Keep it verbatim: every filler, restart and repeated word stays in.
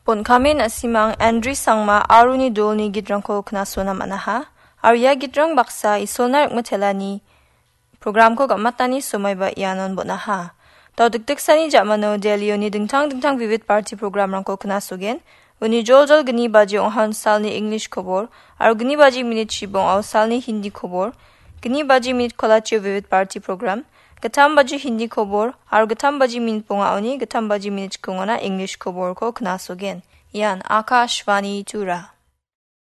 Pon kami nasimang Andri Sangma Aruni Dolni gidrangko knasona manaha. Arya gidrang baksa isolnar matelani program ko gamatani sumaiba ianon bonaha. Tau dik-dik sani jamano Delhioni dingtang-dingtang vivid party program rangko knasugen. Uni jol-jol geni baji onghan salni English kobor. Aru geni baji minit shibong au salni Hindi kobor. Geni baji minit kolachio vivid party program. Gatam baji Hindi kobor, aru gatam baji minit ponga oni, gatam baji minit kongona English kobor ko knasugen. Yan Akashvani Tura.